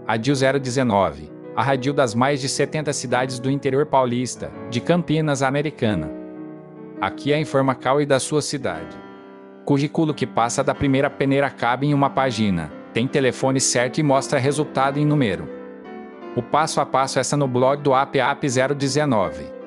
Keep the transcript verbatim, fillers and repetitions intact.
Adil zero dezenove, a rádio das mais de setenta cidades do interior paulista, de Campinas, Americana. Aqui é a Informacal e da sua cidade. Currículo que passa da primeira peneira cabe em uma página, tem telefone certo e mostra resultado em número. O passo a passo está no blog do A P A P zero dezenove.